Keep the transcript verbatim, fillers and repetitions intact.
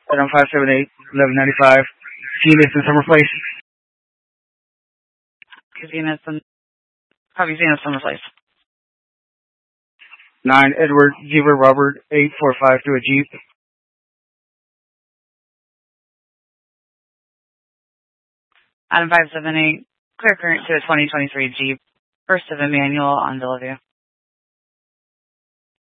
Adam five seven eight, eleven ninety-five. Venus in Summer Place. Venus and Copy Venus Summer Place. nine Edward Giver Robert eight four five through a Jeep. Adam five seven eight, clear current to a twenty twenty-three Jeep. First of a manual on Delivia.